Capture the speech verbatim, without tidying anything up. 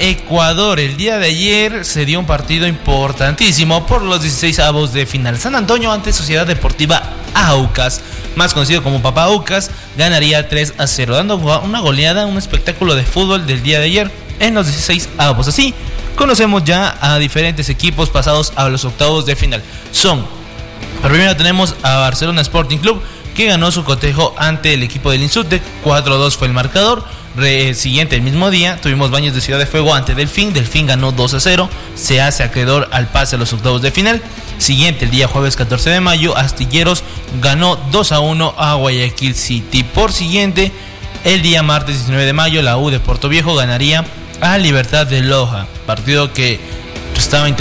Ecuador. El día de ayer se dio un partido importantísimo por los dieciséis avos de final. San Antonio ante Sociedad Deportiva Aucas, más conocido como Papá Aucas, ganaría tres a cero, dando una goleada, un espectáculo de fútbol del día de ayer en los dieciséis avos. Así conocemos ya a diferentes equipos pasados a los octavos de final. Son, primero tenemos a Barcelona Sporting Club, que ganó su cotejo ante el equipo del Insutec, cuatro a dos fue el marcador. Re, siguiente, el mismo día, tuvimos Baños de Ciudad de Fuego ante Delfín. Delfín ganó dos a cero, se hace acreedor al pase a los octavos de final. Siguiente, el día jueves catorce de mayo, Astilleros ganó dos a uno a Guayaquil City. Por siguiente, el día martes diecinueve de mayo, la U de Puerto Viejo ganaría a Libertad de Loja, partido que estaba